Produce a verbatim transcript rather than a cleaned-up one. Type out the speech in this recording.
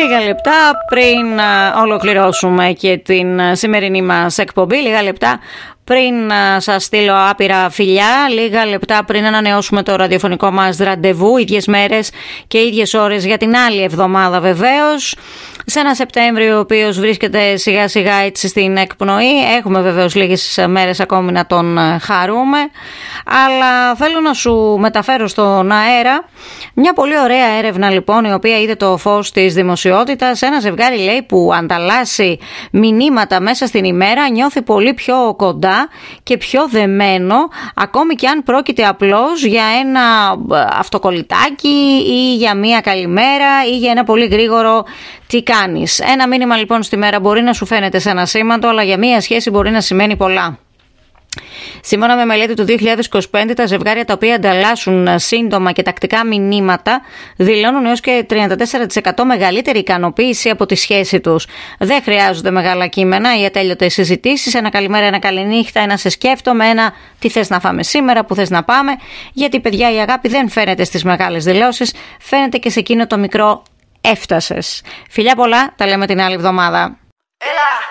Λίγα λεπτά πριν ολοκληρώσουμε και την σημερινή μας εκπομπή, λίγα λεπτά πριν σας στείλω άπειρα φιλιά, λίγα λεπτά πριν ανανεώσουμε το ραδιοφωνικό μας ραντεβού, ίδιες μέρες και ίδιες ώρες για την άλλη εβδομάδα βεβαίως, σε ένα Σεπτέμβριο ο οποίος βρίσκεται σιγά σιγά έτσι στην εκπνοή. Έχουμε βεβαίως λίγες μέρες ακόμη να τον χαρούμε, αλλά θέλω να σου μεταφέρω στον αέρα μια πολύ ωραία έρευνα λοιπόν, η οποία είδε το φως της δημοσιότητας. Ένα ζευγάρι λέει που ανταλλάσσει μηνύματα μέσα στην ημέρα νιώθει πολύ πιο κοντά και πιο δεμένο, ακόμη και αν πρόκειται απλώς για ένα αυτοκολλητάκι ή για μια καλημέρα ή για ένα πολύ γρήγορο τι κάνεις. Ένα μήνυμα λοιπόν στη μέρα μπορεί να σου φαίνεται σε ένα σήμαντο, αλλά για μια σχέση μπορεί να σημαίνει πολλά. Σύμφωνα με μελέτη του δύο χιλιάδες είκοσι πέντε, τα ζευγάρια τα οποία ανταλλάσσουν σύντομα και τακτικά μηνύματα δηλώνουν έως και τριάντα τέσσερα τοις εκατό μεγαλύτερη ικανοποίηση από τη σχέση τους. Δεν χρειάζονται μεγάλα κείμενα ή ατέλειωτες συζητήσεις, ένα καλημέρα, ένα καληνύχτα, ένα σε σκέφτομαι, ένα τι θες να φάμε σήμερα, που θες να πάμε. Γιατί παιδιά, η αγάπη δεν φαίνεται στις μεγάλες δηλώσεις, φαίνεται και σε εκείνο το μικρό έφτασες. Φιλιά πολλά, τα λέμε την άλλη εβδομάδα. Έλα.